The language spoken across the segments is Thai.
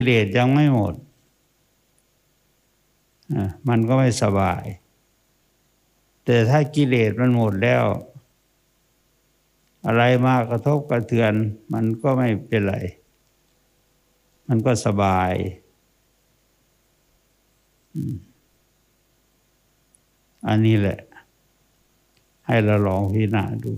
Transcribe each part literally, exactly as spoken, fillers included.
กิเลสยังไม่หมดมันก็ไม่สบายแต่ถ้ากิเลสมันหมดแล้วอะไรมากระทบกระเทือนมันก็ไม่เป็นไรมันก็สบายอันนี้แหละให้เราลองพิจารณาดู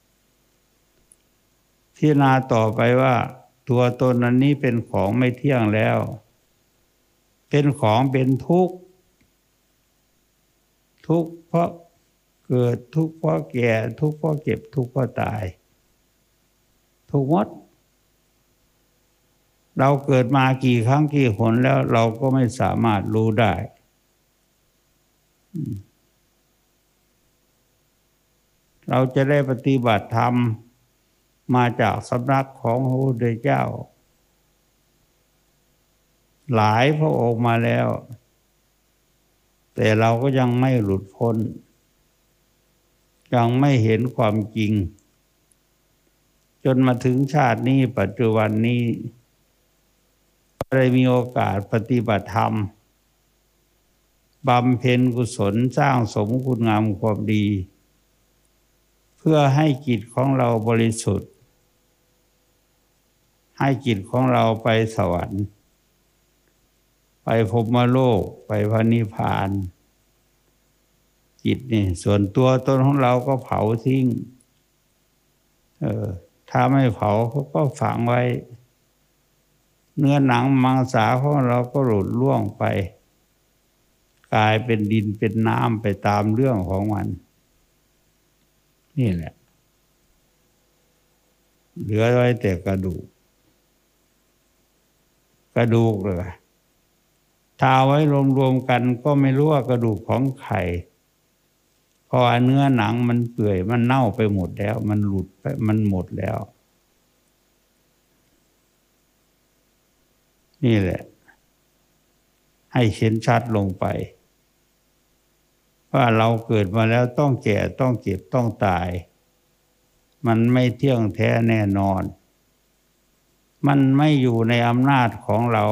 พิจารณาต่อไปว่าตัวตนอันนี้เป็นของไม่เที่ยงแล้วเป็นของเป็นทุกข์ทุกข์เพราะเกิดทุกข์เพราะแก่ทุกข์เพราะเจ็บทุกข์เพราะตายทุกข์หมดเราเกิดมากี่ครั้งกี่หนแล้วเราก็ไม่สามารถรู้ได้เราจะได้ปฏิบัติธรรมมาจากสำนักของพระพุทธเจ้าหลายพระองค์มาแล้วแต่เราก็ยังไม่หลุดพ้นยังไม่เห็นความจริงจนมาถึงชาตินี้ปัจจุบันนี้ได้มีโอกาสปฏิบัติธรรมบำเพ็ญกุศลสร้างสมคุณงามความดีเพื่อให้จิตของเราบริสุทธิ์ให้จิตของเราไปสวรรค์ไปพรหมโลกไปพระนิพพานจิตนี่ส่วนตัวตนของเราก็เผาทิ้งเออถ้าไม่เผาเขาก็ฝังไว้เนื้อหนังมังสาของเราก็หลุดล่วงไปกลายเป็นดินเป็นน้ำไปตามเรื่องของมันนี่แหละเหลือไว้แต่กระดูกกระดูกเลยถ้าไว้รวมๆกันก็ไม่รู้ว่ากระดูกของใครเพราะเนื้อหนังมันเปื่อยมันเน่าไปหมดแล้วมันหลุดไปมันหมดแล้วนี่แหละให้เห็นชัดลงไปว่าเราเกิดมาแล้วต้องแก่ต้องเจ็บต้องตายมันไม่เที่ยงแท้แน่นอนมันไม่อยู่ในอำนาจของเรา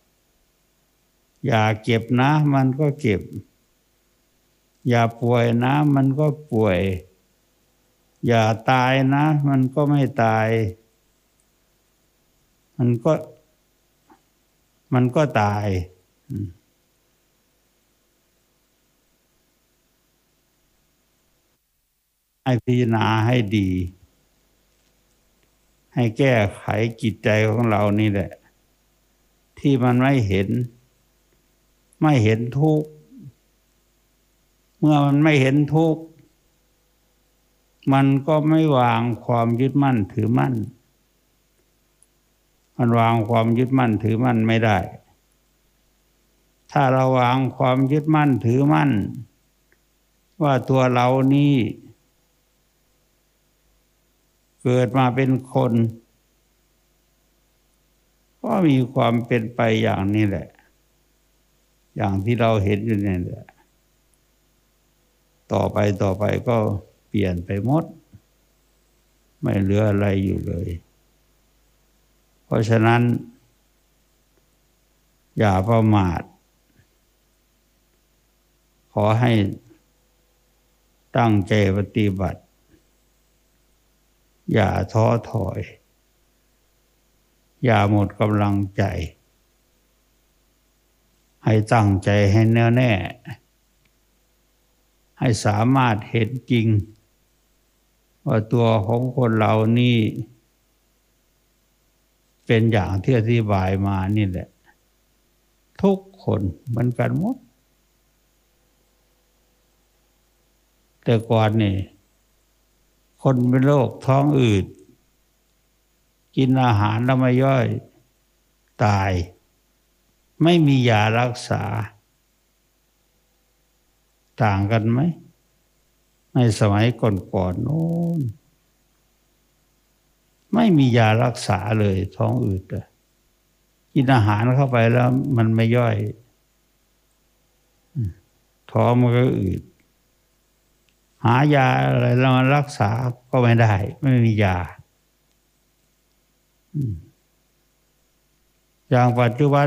อย่าเจ็บนะมันก็เจ็บอย่าป่วยนะมันก็ป่วยอย่าตายนะมันก็ไม่ตายมันก็มันก็ตายให้พิจารณาให้ดีให้แก้ไขจิตใจของเรานี่แหละที่มันไม่เห็นไม่เห็นทุกข์เมื่อมันไม่เห็นทุกข์มันก็ไม่วางความยึดมั่นถือมั่นมันวางความยึดมั่นถือมั่นไม่ได้ถ้าเราวางความยึดมั่นถือมั่นว่าตัวเรานี่เกิดมาเป็นคนก็มีความเป็นไปอย่างนี้แหละอย่างที่เราเห็นอยู่นี่แหละต่อไปต่อไปก็เปลี่ยนไปหมดไม่เหลืออะไรอยู่เลยเพราะฉะนั้นอย่าประมาทขอให้ตั้งใจปฏิบัติอย่าท้อถอยอย่าหมดกำลังใจให้ตั้งใจให้แน่วแน่ให้สามารถเห็นจริงว่าตัวของคนเรานี่เป็นอย่างที่อธิบายมานี่แหละทุกคนเหมือนกันหมดแต่ก่อนนี่คนเป็นโรคท้องอืดกินอาหารแล้วไม่ย่อยตายไม่มียารักษาต่างกันไหมในสมัยก่อนๆโน้นไม่มียารักษาเลยท้องอืดกินอาหารเข้าไปแล้วมันไม่ย่อยท้องมันก็อืดหายาอะไรแล้วมารักษาก็ไม่ได้ไม่มียาอย่างปัจจุบัน